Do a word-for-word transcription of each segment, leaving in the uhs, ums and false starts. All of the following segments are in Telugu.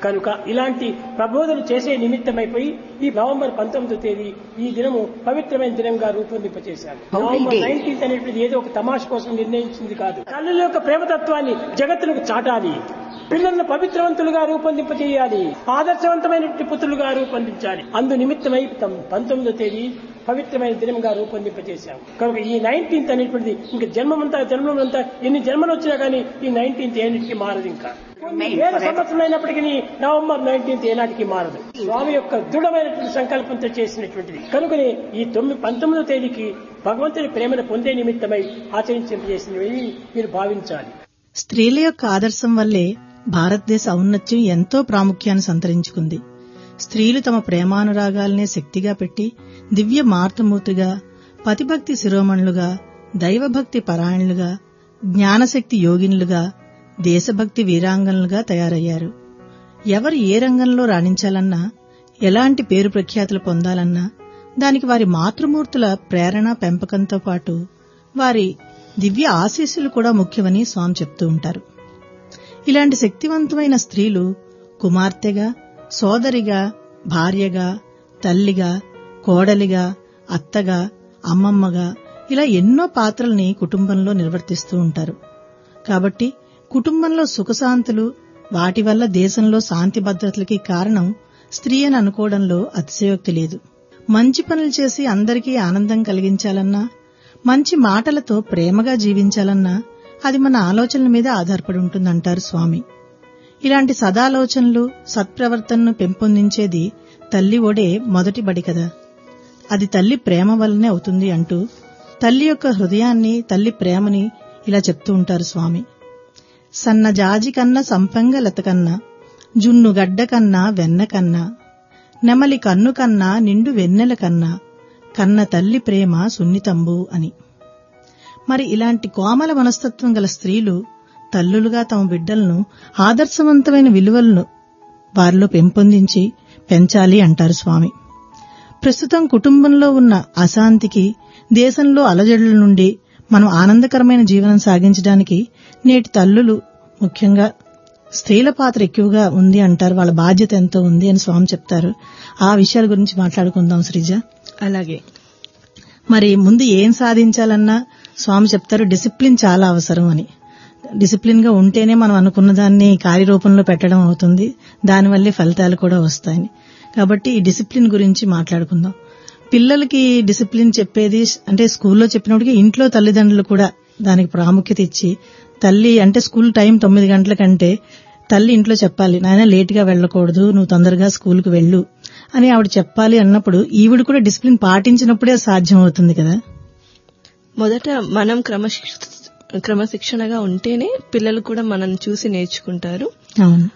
కనుక ఇలాంటి ప్రబోధన చేసే నిమిత్తమైపోయి ఈ నవంబర్ పంతొమ్మిదో తేదీ ఈ దినము పవిత్రమైన దినంగా రూపొందింపచేశారు. నవంబర్ నైన్టీన్త్ అనేటువంటి ఏదో ఒక తమాష కోసం నిర్ణయించింది కాదు. తల్లుల యొక్క ప్రేమతత్వాన్ని జగత్తులకు చాటాలి, పిల్లలను పవిత్రవంతులుగా రూపొందింపజేయాలి, ఆదర్శవంతమైనటువంటి పుత్రులుగా రూపొందించాలి. అందు నిమిత్తమై పంతొమ్మిదో తేదీ పవిత్రమైన దినంగా రూపొందింపజేశాం. కనుక ఈ నైన్టీన్త్ అనేటువంటిది ఇంకా జన్మమంతా జన్మమంతా ఎన్ని జన్మలు వచ్చినా కానీ ఈ నైన్టీన్త్ ఏనాటికి మారదు. ఇంకా వేల సంవత్సరం అయినప్పటికీ నవంబర్ నైన్టీన్త్ ఏనాటికి మారదు. స్వామి యొక్క దృఢమైనటువంటి సంకల్పంతో చేసినటువంటిది. కనుకనే ఈ తొమ్మిది పంతొమ్మిదో తేదీకి భగవంతుని ప్రేమను పొందే నిమిత్తమై ఆచరించేసినవి మీరు భావించాలి. స్త్రీల యొక్క ఆదర్శం వల్లే భారతదేశ ఔన్నత్యం ఎంతో ప్రాముఖ్యాన్ని సంతరించుకుంది. స్త్రీలు తమ ప్రేమానురాగాలనే శక్తిగా పెట్టి దివ్య మార్తమూర్తిగా, పతిభక్తి శిరోమణులుగా, దైవభక్తి పరాయణులుగా, జ్ఞానశక్తి యోగినులుగా, దేశభక్తి వీరాంగనులుగా తయారయ్యారు. ఎవరు ఏ రంగంలో రాణించాలన్నా, ఎలాంటి పేరు ప్రఖ్యాతులు పొందాలన్నా దానికి వారి మాతృమూర్తుల ప్రేరణ పెంపకంతో పాటు వారి దివ్య ఆశీస్సులు కూడా ముఖ్యమని స్వామి చెప్తూ ఉంటారు. ఇలాంటి శక్తివంతమైన స్త్రీలు కుమార్తెగా, సోదరిగా, భార్యగా, తల్లిగా, కోడలిగా, అత్తగా, అమ్మమ్మగా ఇలా ఎన్నో పాత్రల్ని కుటుంబంలో నిర్వర్తిస్తూ ఉంటారు. కాబట్టి కుటుంబంలో సుఖశాంతులు, వాటి వల్ల దేశంలో శాంతి భద్రతలకి కారణం స్త్రీ అని అనుకోవడంలో అతిశయోక్తి లేదు. మంచి పనులు చేసి అందరికీ ఆనందం కలిగించాలన్నా, మంచి మాటలతో ప్రేమగా జీవించాలన్నా అది మన ఆలోచనల మీద ఆధారపడి ఉంటుందంటారు స్వామి. ఇలాంటి సదాలోచనలు, సత్ప్రవర్తనను పెంపొందించేది తల్లి ఒడే మొదటి బడి కదా, అది తల్లి ప్రేమ వల్లనే అవుతుంది అంటూ తల్లి యొక్క హృదయాన్ని, తల్లి ప్రేమని ఇలా చెప్తూ ఉంటారు స్వామి. సన్న జాజి కన్నా సంపంగ లత కన్నా, జున్ను గడ్డ కన్నా వెన్న కన్నా, నెమలి కన్ను కన్నా నిండు వెన్నెల కన్నా, కన్న తల్లి ప్రేమ సున్నితంబు అని. మరి ఇలాంటి కోమల మనస్తత్వం గల స్త్రీలు తల్లులుగా తమ బిడ్డలను ఆదర్శవంతమైన విలువలను వారిలో పెంపొందించి పెంచాలి అంటారు స్వామి. ప్రస్తుతం కుటుంబంలో ఉన్న అశాంతికి, దేశంలో అలజడుల నుండి మనం ఆనందకరమైన జీవనం సాగించడానికి నేటి తల్లులు, ముఖ్యంగా స్త్రీల పాత్ర ఎక్కువగా ఉంది అంటారు. వాళ్ళ బాధ్యత ఎంతో ఉంది అని స్వామి చెప్తారు. ఆ విషయాల గురించి మాట్లాడుకుందాం శ్రీజ. అలాగే. మరి ముందు ఏం సాధించాలన్నా స్వామి చెప్తారు డిసిప్లిన్ చాలా అవసరం అని. డిసిప్లిన్ గా ఉంటేనే మనం అనుకున్న దాన్ని కార్యరూపంలో పెట్టడం అవుతుంది, దానివల్లే ఫలితాలు కూడా వస్తాయని. కాబట్టి ఈ డిసిప్లిన్ గురించి మాట్లాడుకుందాం. పిల్లలకి డిసిప్లిన్ చెప్పేది అంటే స్కూల్లో చెప్పినప్పటికీ ఇంట్లో తల్లిదండ్రులు కూడా దానికి ప్రాముఖ్యత ఇచ్చి, తల్లి అంటే స్కూల్ టైం తొమ్మిది గంటల కంటే తల్లి ఇంట్లో చెప్పాలి, నాయన లేట్ గా వెళ్లకూడదు, నువ్వు తొందరగా స్కూల్కి వెళ్ళు అని ఆవిడ చెప్పాలి అన్నప్పుడు ఈవిడ కూడా డిసిప్లిన్ పాటించినప్పుడే సాధ్యం అవుతుంది కదా. మొదట మనం క్రమశిక్ష క్రమశిక్షణగా ఉంటేనే పిల్లలు కూడా మనం చూసి నేర్చుకుంటారు. అవును.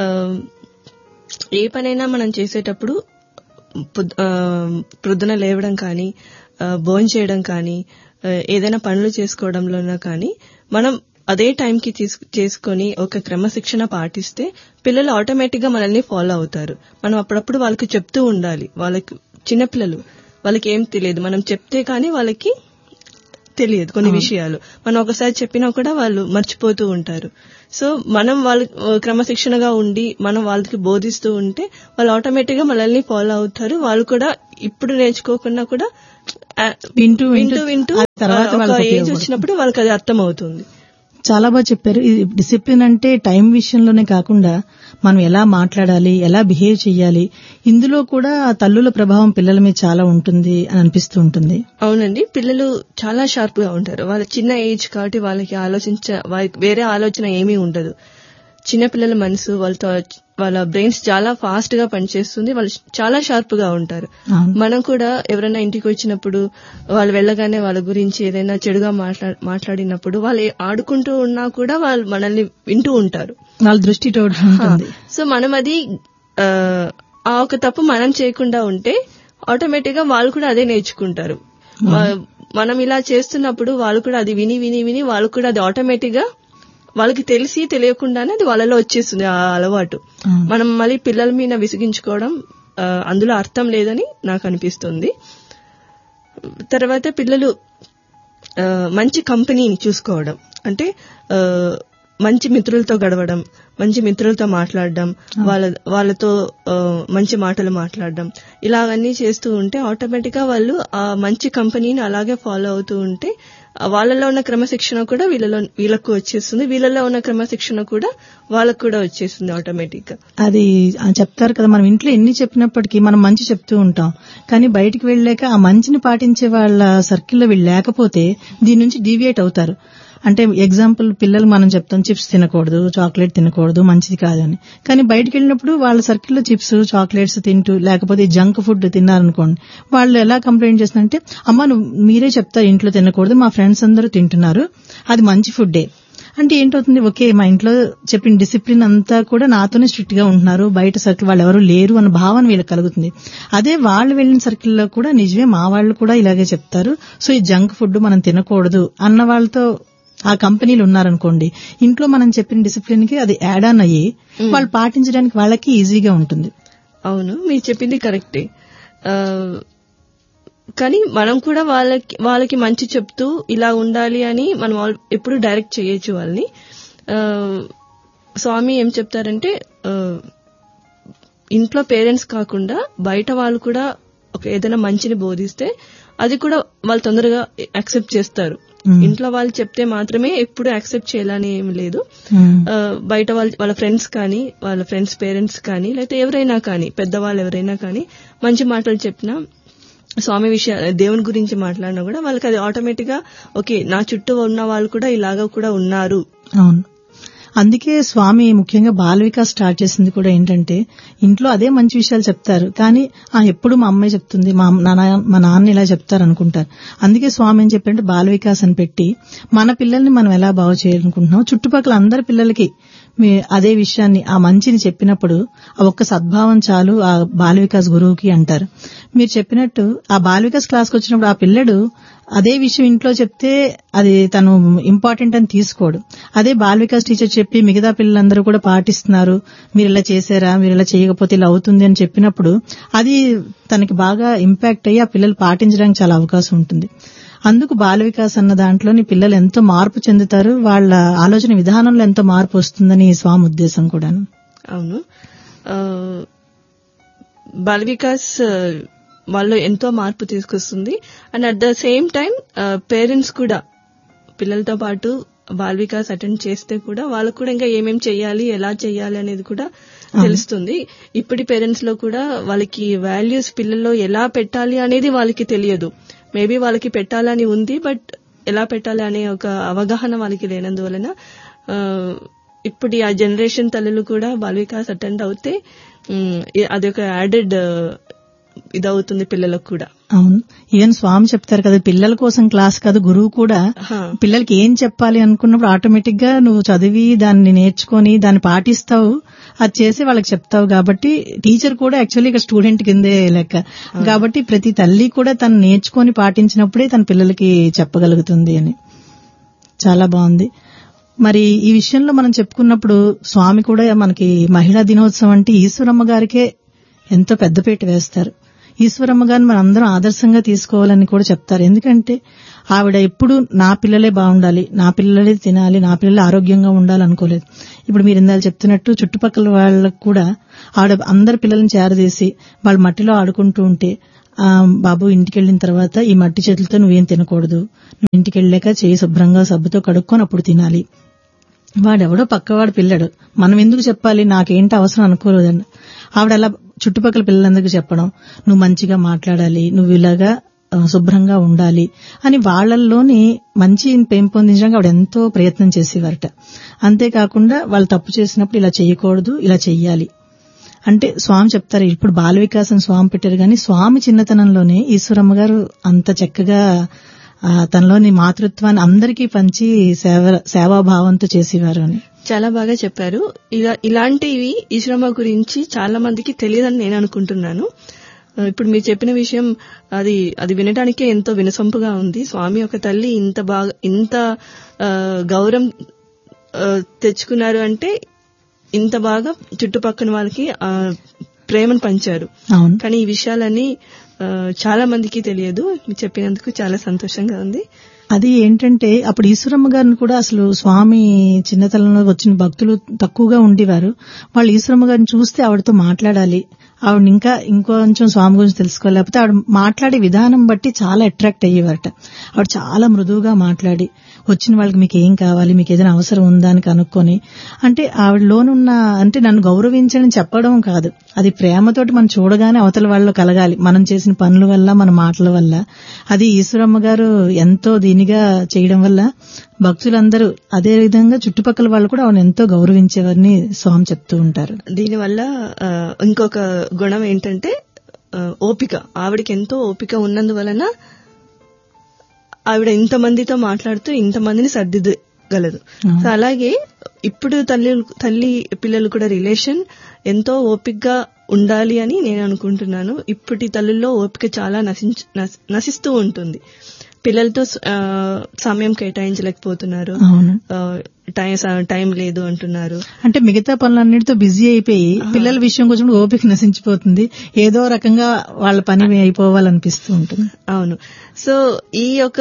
ఏ పనైనా మనం చేసేటప్పుడు ప్రొద్దున లేవడం కానీ, భోజనం చేయడం కానీ, ఏదైనా పనులు చేసుకోవడంలోనా కానీ మనం అదే టైంకి చేసుకుని ఒక క్రమశిక్షణ పాటిస్తే పిల్లలు ఆటోమేటిక్ గా మనల్ని ఫాలో అవుతారు. మనం అప్పుడప్పుడు వాళ్ళకి చెప్తూ ఉండాలి. వాళ్ళకి చిన్నపిల్లలు, వాళ్ళకి ఏం తెలియదు, మనం చెప్తే కానీ వాళ్ళకి తెలియదు కొన్ని విషయాలు. మనం ఒకసారి చెప్పినా కూడా వాళ్ళు మర్చిపోతూ ఉంటారు. సో మనం వాళ్ళు క్రమశిక్షణగా ఉండి మనం వాళ్ళకి బోధిస్తూ ఉంటే వాళ్ళు ఆటోమేటిక్ గా మనల్ని ఫాలో అవుతారు. వాళ్ళు కూడా ఇప్పుడు నేర్చుకోకుండా కూడా వింటూ వింటూ వింటూ ఒక ఏజ్ వచ్చినప్పుడు వాళ్ళకి అది అర్థం అవుతుంది. చాలా బాగా చెప్పారు. ఇది డిసిప్లిన్ అంటే టైం విషయంలోనే కాకుండా మనం ఎలా మాట్లాడాలి, ఎలా బిహేవ్ చేయాలి, ఇందులో కూడా తల్లుల ప్రభావం పిల్లల మీద చాలా ఉంటుంది అని అనిపిస్తూ ఉంటుంది. అవునండి, పిల్లలు చాలా షార్ప్ గా ఉంటారు. వాళ్ళ చిన్న ఏజ్ కాబట్టి వాళ్ళకి ఆలోచించ వేరే ఆలోచన ఏమీ ఉండదు. చిన్నపిల్లల మనసు, వాళ్ళతో వాళ్ళ బ్రెయిన్స్ చాలా ఫాస్ట్ గా పనిచేస్తుంది. వాళ్ళు చాలా షార్ప్ గా ఉంటారు. మనం కూడా ఎవరైనా ఇంటికి వచ్చినప్పుడు వాళ్ళు వెళ్ళగానే వాళ్ళ గురించి ఏదైనా చెడుగా మాట్లాడినప్పుడు వాళ్ళు ఆడుకుంటూ ఉన్నా కూడా వాళ్ళు మనల్ని వింటూ ఉంటారు. వాళ్ళ దృష్టి ఉంటుంది. సో మనం అది ఆ ఒక తప్పు మనం చేయకుండా ఉంటే ఆటోమేటిక్ గా వాళ్ళు కూడా అదే నేర్చుకుంటారు. మనం ఇలా చేస్తున్నప్పుడు వాళ్ళు కూడా అది విని విని విని వాళ్ళు కూడా అది ఆటోమేటిక్ గా వాళ్ళకి తెలిసి తెలియకుండానే అది వాళ్ళలో వచ్చేస్తుంది ఆ అలవాటు. మనం మళ్ళీ పిల్లల మీద విసిగించుకోవడం అందులో అర్థం లేదని నాకు అనిపిస్తుంది. తర్వాత పిల్లలు మంచి కంపెనీని చూసుకోవడం అంటే మంచి మిత్రులతో గడవడం, మంచి మిత్రులతో మాట్లాడడం, వాళ్ళ వాళ్ళతో మంచి మాటలు మాట్లాడడం, ఇలాగన్నీ చేస్తూ ఉంటే ఆటోమేటిక్ గా వాళ్ళు ఆ మంచి కంపెనీని అలాగే ఫాలో అవుతూ ఉంటే వాళ్ళలో ఉన్న క్రమశిక్షణ కూడా వీళ్ళలో వీళ్ళకు వచ్చేస్తుంది, వీళ్ళలో ఉన్న క్రమశిక్షణ కూడా వాళ్ళకు కూడా వచ్చేస్తుంది ఆటోమేటిక్ గా. అది చెప్తారు కదా, మనం ఇంట్లో ఎన్ని చెప్పినప్పటికీ మనం మంచి చెప్తూ ఉంటాం, కానీ బయటికి వెళ్ళాక ఆ మంచిని పాటించే వాళ్ళ సర్కిల్లో వీళ్ళు లేకపోతే దీని నుంచి డీవియేట్ అవుతారు. అంటే ఎగ్జాంపుల్, పిల్లలు మనం చెప్తాం చిప్స్ తినకూడదు, చాక్లెట్ తినకూడదు, మంచిది కాదు అని, కానీ బయటకు వెళ్ళినప్పుడు వాళ్ళ సర్కిల్లో చిప్స్ చాక్లెట్స్ తింటూ లేకపోతే జంక్ ఫుడ్ తిన్నారనుకోండి, వాళ్ళు ఎలా కంప్లైంట్ చేస్తారంటే, అమ్మ నువ్వు మీరే చెప్తారు ఇంట్లో తినకూడదు, మా ఫ్రెండ్స్ అందరూ తింటున్నారు, అది మంచి ఫుడ్డే అంటే ఏంటవుతుంది, ఓకే మా ఇంట్లో చెప్పిన డిసిప్లిన్ అంతా కూడా నాతోనే స్ట్రిక్ట్ గా ఉంటున్నారు, బయట సర్కిల్ వాళ్ళు ఎవరు లేరు అన్న భావన వీళ్ళకి కలుగుతుంది. అదే వాళ్ళు వెళ్ళిన సర్కిల్లో కూడా నిజమే మా వాళ్ళు కూడా ఇలాగే చెప్తారు, సో ఈ జంక్ ఫుడ్ మనం తినకూడదు అన్న వాళ్ళతో ఆ కంపెనీలు ఉన్నారనుకోండి, ఇంట్లో మనం చెప్పిన డిసిప్లిన్ కి అది యాడ్ ఆన్ అయ్యి వాళ్ళు పాటించడానికి వాళ్ళకి ఈజీగా ఉంటుంది. అవును, మీరు చెప్పింది కరెక్టే. కానీ మనం కూడా వాళ్ళకి వాళ్ళకి మంచి చెప్తూ ఇలా ఉండాలి అని మనం ఎప్పుడు డైరెక్ట్ చేయొచ్చు వాళ్ళని. స్వామి ఏం చెప్తారంటే, ఇంట్లో పేరెంట్స్ కాకుండా బయట వాళ్ళు కూడా ఒక ఏదైనా మంచిని బోధిస్తే అది కూడా వాళ్ళు తొందరగా యాక్సెప్ట్ చేస్తారు. ఇంట్లో వాళ్ళు చెప్తే మాత్రమే ఎప్పుడు యాక్సెప్ట్ చేయాలని ఏమి లేదు. బయట వాళ్ళు వాళ్ళ ఫ్రెండ్స్ కానీ వాళ్ళ ఫ్రెండ్స్ పేరెంట్స్ కానీ లేకపోతే ఎవరైనా కానీ పెద్దవాళ్ళు ఎవరైనా కానీ మంచి మాటలు చెప్పినా, స్వామి విషయ దేవుని గురించి మాట్లాడినా కూడా వాళ్ళకి అది ఆటోమేటిక్ గా ఓకే నా చుట్టూ ఉన్న వాళ్ళు కూడా ఇలాగా కూడా ఉన్నారు. అవును, అందుకే స్వామి ముఖ్యంగా బాల వికాస్ స్టార్ట్ చేసింది కూడా ఏంటంటే, ఇంట్లో అదే మంచి విషయాలు చెప్తారు కానీ ఆ ఎప్పుడు మా అమ్మాయి చెప్తుంది, మా మా నాన్న ఇలా చెప్తారు అనుకుంటారు. అందుకే స్వామి ఏం చెప్పారంటే బాల వికాస్ అని పెట్టి మన పిల్లల్ని మనం ఎలా బాగు చేయాలనుకుంటున్నాం, చుట్టుపక్కల అందరి పిల్లలకి అదే విషయాన్ని ఆ మంచిని చెప్పినప్పుడు ఆ ఒక్క సద్భావం చాలు ఆ బాల వికాస్ గురువుకి అంటారు. మీరు చెప్పినట్టు ఆ బాల వికాస్ క్లాస్కి వచ్చినప్పుడు ఆ పిల్లడు అదే విషయం ఇంట్లో చెప్తే అది తను ఇంపార్టెంట్ అని తీసుకోడు. అదే బాల వికాస్ టీచర్ చెప్పి మిగతా పిల్లలందరూ కూడా పాటిస్తున్నారు, మీరు ఇలా చేశారా, మీరు ఇలా చేయకపోతే ఇలా అవుతుంది అని చెప్పినప్పుడు అది తనకి బాగా ఇంపాక్ట్ అయ్యి ఆ పిల్లలు పాటించడానికి చాలా అవకాశం ఉంటుంది. అందుకు బాల వికాస్ అన్న దాంట్లోని పిల్లలు ఎంతో మార్పు చెందుతారు, వాళ్ళ ఆలోచన విధానంలో ఎంతో మార్పు వస్తుందని స్వామి ఉద్దేశం కూడా. అవును, బాల వికాస్ వాళ్ళు ఎంతో మార్పు తీసుకొస్తుంది. And at the same time parents కూడా పిల్లలతో పాటు బాల వికాస్ అటెండ్ చేస్తే కూడా వాళ్ళకు కూడా ఇంకా ఏమేం చెయ్యాలి, ఎలా చెయ్యాలి అనేది కూడా తెలుస్తుంది. ఇప్పటి పేరెంట్స్ లో కూడా వాళ్ళకి వాల్యూస్ పిల్లల్లో ఎలా పెట్టాలి అనేది వాళ్ళకి తెలియదు. మేబీ వాళ్ళకి పెట్టాలని ఉంది, బట్ ఎలా పెట్టాలి అనే ఒక అవగాహన వాళ్ళకి లేనందువలన ఇప్పుడు ఆ జనరేషన్ తల్లులు కూడా బాల వికాస్ అటెండ్ అవుతే అది ఒక యాడెడ్ ఇదవుతుంది పిల్లలకు కూడా. అవును, ఈవెన్ స్వామి చెప్తారు కదా, పిల్లల కోసం క్లాస్ కాదు, గురువు కూడా పిల్లలకి ఏం చెప్పాలి అనుకున్నప్పుడు ఆటోమేటిక్ గా నువ్వు చదివి దాన్ని నేర్చుకొని దాన్ని పాటిస్తావు, అది చేసి వాళ్ళకి చెప్తావు. కాబట్టి టీచర్ కూడా యాక్చువల్లీ ఇక్కడ స్టూడెంట్ కిందే లెక్క. కాబట్టి ప్రతి తల్లి కూడా తను నేర్చుకొని పాటించినప్పుడే తన పిల్లలకి చెప్పగలుగుతుంది అని. చాలా బాగుంది. మరి ఈ విషయంలో మనం చెప్పుకున్నప్పుడు స్వామి కూడా మనకి మహిళా దినోత్సవం అంటే ఈశ్వరమ్మ గారికే ఎంతో పెద్దపీట వేస్తారు. ఈశ్వరమ్మ గారిని మనం అందరం ఆదర్శంగా తీసుకోవాలని కూడా చెప్తారు. ఎందుకంటే ఆవిడ ఎప్పుడు నా పిల్లలే బాగుండాలి, నా పిల్లలే తినాలి, నా పిల్లలే ఆరోగ్యంగా ఉండాలి అనుకోలేదు. ఇప్పుడు మీరు ఇందాక చెప్తున్నట్టు చుట్టుపక్కల వాళ్ళకు కూడా ఆవిడ అందరి పిల్లల్ని చేరదీసి వాళ్ళు మట్టిలో ఆడుకుంటూ ఉంటే, ఆ బాబు ఇంటికి వెళ్లిన తర్వాత ఈ మట్టి చేతులతో నువ్వేం తినకూడదు, నువ్వు ఇంటికి వెళ్ళాక చేయి శుభ్రంగా సబ్బుతో కడుక్కొని అప్పుడు తినాలి. వాడెవడో పక్కవాడు పిల్లడు, మనం ఎందుకు చెప్పాలి, నాకేంటి అవసరం అనుకోలేదండి. ఆవిడ అలా చుట్టుపక్కల పిల్లలందరికీ చెప్పడం, నువ్వు మంచిగా మాట్లాడాలి, నువ్వు ఇలాగా శుభ్రంగా ఉండాలి అని వాళ్ళల్లోని మంచి పెంపొందించడానికి ఆవిడ ఎంతో ప్రయత్నం చేసేవారట. అంతేకాకుండా వాళ్ళు తప్పు చేసినప్పుడు ఇలా చేయకూడదు, ఇలా చెయ్యాలి అంటే స్వామి చెప్తారు. ఇప్పుడు బాల వికాసం స్వామి పెట్టారు, కానీ స్వామి చిన్నతనంలోనే ఈశ్వరమ్మ గారు అంత చక్కగా తనలోని మాతృత్వాన్ని అందరికీ పంచి సేవ సేవాభావంతో చేసేవారు అని చాలా బాగా చెప్పారు. ఇలా ఇలాంటివి ఈశ్వరమ్మ గురించి చాలా మందికి తెలియదని నేను అనుకుంటున్నాను. ఇప్పుడు మీరు చెప్పిన విషయం అది అది వినడానికే ఎంతో వినసొంపుగా ఉంది. స్వామి ఒక తల్లి ఇంత బాగా ఇంత గౌరవం తెచ్చుకున్నారు అంటే ఇంత బాగా చుట్టుపక్కల వాళ్ళకి ప్రేమను పంచారు. కానీ ఈ విషయాలన్నీ చాలా మందికి తెలియదు. మీరు చెప్పినందుకు చాలా సంతోషంగా ఉంది. అది ఏంటంటే అప్పుడు ఈశ్వరమ్మ గారిని కూడా అసలు స్వామి చిన్నతనంలో వచ్చిన భక్తులు తక్కువగా ఉండేవారు. వాళ్ళు ఈశ్వరమ్మ గారిని చూస్తే ఆవిడతో మాట్లాడాలి, ఆవిడ ఇంకా ఇంకొంచెం స్వామి గురించి తెలుసుకోవాలి, లేకపోతే ఆవిడ మాట్లాడే విధానం బట్టి చాలా అట్రాక్ట్ అయ్యేవారట. ఆవిడ చాలా మృదువుగా మాట్లాడి వచ్చిన వాళ్ళకి మీకు ఏం కావాలి, మీకు ఏదైనా అవసరం ఉందా అని కనుక్కొని, అంటే ఆవిడలోనున్న అంటే నన్ను గౌరవించని చెప్పడం కాదు, అది ప్రేమతోటి మనం చూడగానే అవతల వాళ్ళు కలగాలి మనం చేసిన పనుల వల్ల మన మాటల వల్ల. అది ఈశ్వరమ్మ గారు ఎంతో దీనిగా చేయడం వల్ల భక్తులందరూ అదే విధంగా చుట్టుపక్కల వాళ్ళు కూడా ఆవిడ ఎంతో గౌరవించేవారని స్వామి చెప్తూ ఉంటారు. దీనివల్ల ఇంకొక గుణం ఏంటంటే ఓపిక. ఆవిడకి ఎంతో ఓపిక ఉన్నందువలన ఆవిడ ఇంతమందితో మాట్లాడుతూ ఇంతమందిని సర్దిద్దగలదు. సో అలాగే ఇప్పుడు తల్లి తల్లి పిల్లలు కూడా రిలేషన్ ఎంతో ఓపికగా ఉండాలి అని నేను అనుకుంటున్నాను. ఇప్పటి తల్లుల్లో ఓపిక చాలా నశించ నశిస్తూ ఉంటుంది. పిల్లలతో సమయం కేటాయించలేకపోతున్నారు, టైం లేదు అంటున్నారు. అంటే మిగతా పనులన్నిటితో బిజీ అయిపోయి పిల్లల విషయం కొంచెం ఓపిక నశించిపోతుంది, ఏదో రకంగా వాళ్ళ పని అయిపోవాలనిపిస్తూ ఉంటుంది. అవును. సో ఈ యొక్క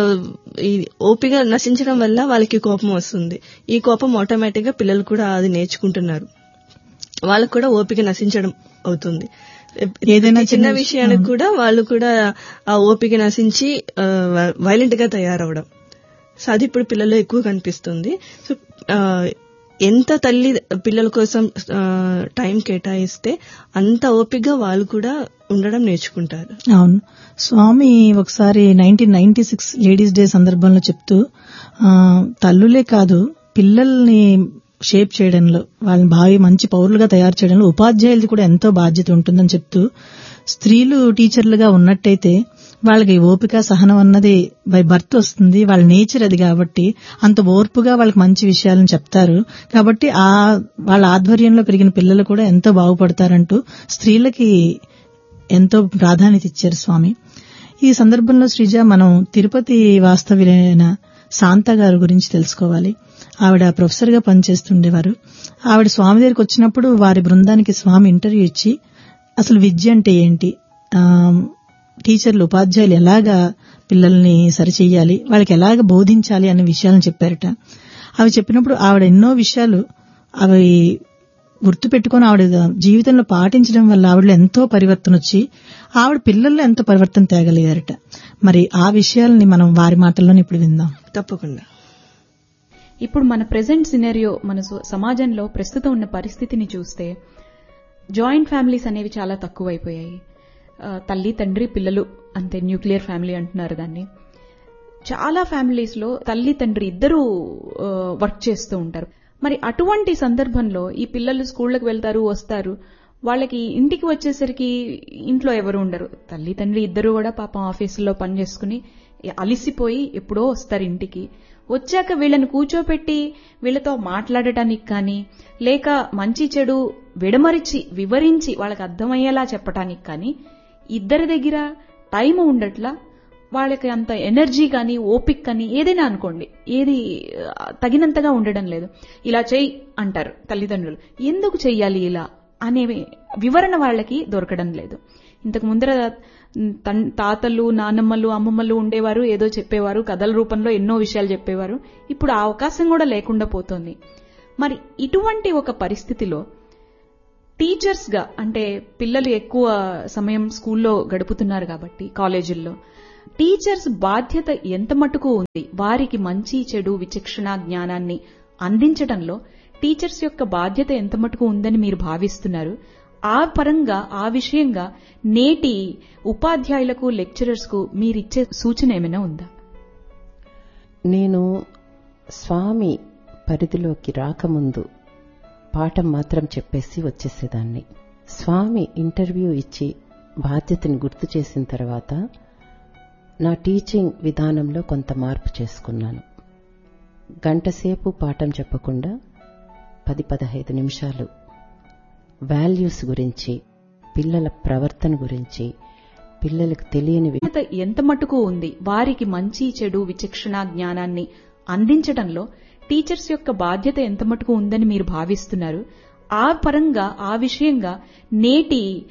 ఓపిక నశించడం వల్ల వాళ్ళకి కోపం వస్తుంది. ఈ కోపం ఆటోమేటిక్ గా పిల్లలు కూడా అది నేర్చుకుంటున్నారు, వాళ్ళకు కూడా ఓపిక నశించడం అవుతుంది. ఏదైనా చిన్న విషయానికి కూడా వాళ్ళు కూడా ఆ ఓపిక నశించి వైలెంట్ గా తయారవడం. సో అది ఇప్పుడు పిల్లల్లో ఎక్కువ కనిపిస్తుంది. సో ఎంత తల్లి పిల్లల కోసం టైం కేటాయిస్తే అంత ఓపికగా వాళ్ళు కూడా ఉండడం నేర్చుకుంటారు. అవును. స్వామి ఒకసారి nineteen ninety six ladies day సందర్భంలో చెప్తూ తల్లులే కాదు పిల్లల్ని షేప్ చేయడంలో, వాళ్ళని బాగా మంచి పౌరులుగా తయారు చేయడంలో ఉపాధ్యాయులది కూడా ఎంతో బాధ్యత ఉంటుందని చెప్తూ, స్త్రీలు టీచర్లుగా ఉన్నట్టయితే వాళ్ళకి ఓపిక సహనం అన్నది బై బర్త్ వస్తుంది, వాళ్ళ నేచర్ అది కాబట్టి అంత ఓర్పుగా వాళ్ళకి మంచి విషయాలను చెప్తారు. కాబట్టి ఆ వాళ్ళ ఆధ్వర్యంలో పెరిగిన పిల్లలు కూడా ఎంతో బాగుపడతారంటూ స్త్రీలకి ఎంతో ప్రాధాన్యత ఇచ్చారు స్వామి. ఈ సందర్భంలో శ్రీజ, మనం తిరుపతి వాస్తవ్యులైన శాంత గారి గురించి తెలుసుకోవాలి. ఆవిడ ప్రొఫెసర్ గా పనిచేస్తుండేవారు. ఆవిడ స్వామి దగ్గరికి వచ్చినప్పుడు వారి బృందానికి స్వామి ఇంటర్వ్యూ ఇచ్చి అసలు విద్య అంటే ఏంటి, టీచర్లు ఉపాధ్యాయులు ఎలాగా పిల్లల్ని సరిచెయ్యాలి, వాళ్ళకి ఎలాగ బోధించాలి అనే విషయాలను చెప్పారట. అవి చెప్పినప్పుడు ఆవిడ ఎన్నో విషయాలు అవి గుర్తు పెట్టుకుని ఆవిడ జీవితంలో పాటించడం వల్ల ఆవిడలో ఎంతో పరివర్తన వచ్చి ఆవిడ పిల్లల్లో ఎంతో పరివర్తన తేగలిగారట. మరి ఆ విషయాలని మనం వారి మాటల్లోనే ఇప్పుడు విందాం. తప్పకుండా. ఇప్పుడు మన ప్రెజెంట్ సినారియో, మన సమాజంలో ప్రస్తుతం ఉన్న పరిస్థితిని చూస్తే జాయింట్ ఫ్యామిలీస్ అనేవి చాలా తక్కువైపోయాయి. తల్లి తండ్రి పిల్లలు అంతే, న్యూక్లియర్ ఫ్యామిలీ అంటున్నారు దాన్ని. చాలా ఫ్యామిలీస్ లో తల్లి తండ్రి ఇద్దరూ వర్క్ చేస్తూ ఉంటారు. మరి అటువంటి సందర్భంలో ఈ పిల్లలు స్కూళ్లకు వెళ్తారు, వస్తారు, వాళ్ళకి ఇంటికి వచ్చేసరికి ఇంట్లో ఎవరు ఉండరు. తల్లి తండ్రి ఇద్దరు కూడా పాపం ఆఫీసుల్లో పని చేసుకుని అలిసిపోయి ఎప్పుడో వస్తారు ఇంటికి. వచ్చాక వీళ్ళని కూర్చోపెట్టి వీళ్ళతో మాట్లాడటానికి కానీ, లేక మంచి చెడు విడమరిచి వివరించి వాళ్ళకి అర్థమయ్యేలా చెప్పటానికి కానీ ఇద్దరి దగ్గర టైం ఉండట్లా. వాళ్ళకి అంత ఎనర్జీ కానీ ఓపిక కానీ ఏదైనా అనుకోండి, ఏది తగినంతగా ఉండడం లేదు. ఇలా చెయ్యి అంటారు తల్లిదండ్రులు, ఎందుకు చెయ్యాలి ఇలా అనే వివరణ వాళ్ళకి దొరకడం లేదు. ఇంతకు ముందర తాతలు నానమ్మలు అమ్మమ్మలు ఉండేవారు, ఏదో చెప్పేవారు, కథల రూపంలో ఎన్నో విషయాలు చెప్పేవారు. ఇప్పుడు ఆ అవకాశం కూడా లేకుండా పోతోంది. మరి ఇటువంటి ఒక పరిస్థితిలో టీచర్స్ గా, అంటే పిల్లలు ఎక్కువ సమయం స్కూల్లో గడుపుతున్నారు కాబట్టి కాలేజీల్లో, టీచర్స్ బాధ్యత ఎంత మటుకు ఉంది, వారికి మంచి చెడు విచక్షణ జ్ఞానాన్ని అందించడంలో టీచర్స్ యొక్క బాధ్యత ఎంత మటుకు ఉందని మీరు భావిస్తున్నారు? ఆ పరంగా ఆ విషయంగా నేటి ఉపాధ్యాయులకు లెక్చరర్స్ కు మీరిచ్చే సూచన ఏమైనా ఉందా? నేను స్వామి పరిధిలోకి రాకముందు పాఠం మాత్రం చెప్పేసి వచ్చేసేదాన్ని. స్వామి ఇంటర్వ్యూ ఇచ్చి బాధ్యతని గుర్తు చేసిన తర్వాత నా టీచింగ్ విధానంలో కొంత మార్పు చేసుకున్నాను. గంటసేపు పాఠం చెప్పకుండా పది పదహైదు నిమిషాలు వాల్యూస్ గురించి, పిల్లల ప్రవర్తన గురించి, పిల్లలకు తెలియని ఎంత మటుకు ఉంది, వారికి మంచి చెడు విచక్షణ జ్ఞానాన్ని అందించడంలో టీచర్స్ యొక్క బాధ్యత ఎంత మటుకు ఉందని మీరు భావిస్తున్నారు? ఆ పరంగా ఆ విషయంగా నేటి